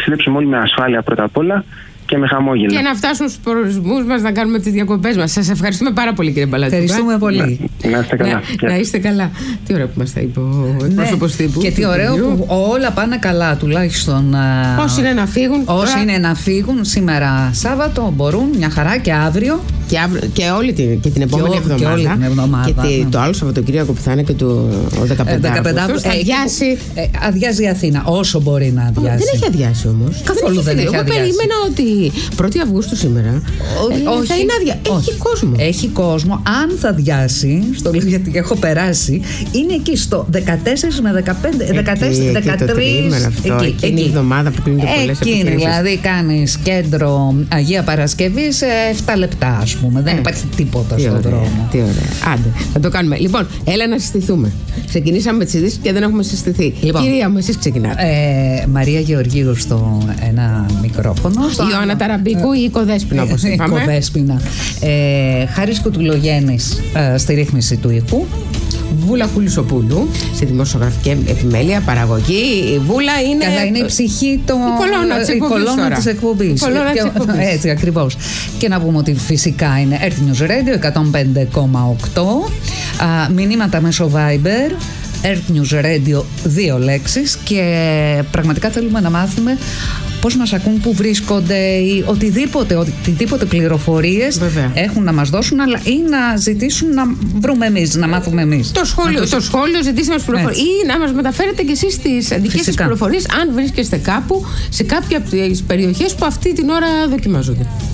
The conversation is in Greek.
ταξιδέψουμε όλοι με ασφάλεια πρώτα απ' όλα και με χαμόγελο. Και να φτάσουμε στους προορισμούς μας, να κάνουμε τις διακοπές μας. Σας ευχαριστούμε πάρα πολύ, κύριε Μπαλατσούκα. Ευχαριστούμε πολύ. Να είστε καλά. Να είστε καλά. Τι ωραίο που μας τα είπε ο εκπρόσωπος τύπου. Και τι ωραίο που όλα πάνε καλά, τουλάχιστον. Όσοι είναι να φύγουν. Όσοι είναι να φύγουν σήμερα Σάββατο μπορούν, μια χαρά, και αύριο. Και όλη την επόμενη εβδομάδα. Και όλη την εβδομάδα. Και το άλλο Σαββατοκύριακο που θα είναι και το 15 θα αδειάσει. Αδειάζει η Αθήνα, όσο μπορεί να αδειάσει. Δεν έχει αδειάσει όμως. Καθόλου δεν έχει αδειάσει. Εγώ περίμενα ότι 1η Αυγούστου σήμερα θα είναι άδεια. Έχει κόσμο. Έχει κόσμο. Αν θα αδειάσει, στο λέω γιατί έχω περάσει, είναι εκεί στο 14 με 15, 14-13. Εκείνη η εβδομάδα που κλείνουν πολλές επιχειρήσεις. Εκείνη, δηλαδή κάνεις κέντρο Αγία Παρασκευή σε 7 λεπτά, ας πούμε. Δεν υπάρχει τίποτα στον δρόμο. Τι ωραία. Άντε, θα το κάνουμε. Λοιπόν, έλα να συστηθούμε. Ξεκινήσαμε με τις ειδήσεις και δεν έχουμε συστηθεί. Κυρία μου, εσείς ξεκινάτε. Μαρία Γεωργίου στο ένα μικρόφωνο. Ιωάννα Ταραμπίκου ή Οικοδέσποινα, όπως είπαμε. Οικοδέσποινα. Χάρης Κουτουλογέννης στη ρύθμιση του ήχου. Βούλα Κουλισοπούλου στη δημοσιογραφική επιμέλεια, παραγωγή. Η Βούλα είναι. Καλά, είναι η ψυχή, η κολόνα της εκπομπής. Έτσι ακριβώς. Και να πούμε ότι φυσικά είναι Earth News Radio 105,8. Μηνύματα μέσω Viber. Earth News Radio, 2 λέξεις, και πραγματικά θέλουμε να μάθουμε πώς μας ακούν, που βρίσκονται, ή οτιδήποτε πληροφορίες έχουν να μας δώσουν, αλλά ή να ζητήσουν να βρούμε εμείς, να μάθουμε εμείς. Το σχόλιο, ζητήστε μας πληροφορίες ή να μας μεταφέρετε και εσείς τις δικές σας πληροφορίες, αν βρίσκεστε κάπου σε κάποια από τις περιοχές που αυτή την ώρα δοκιμάζονται.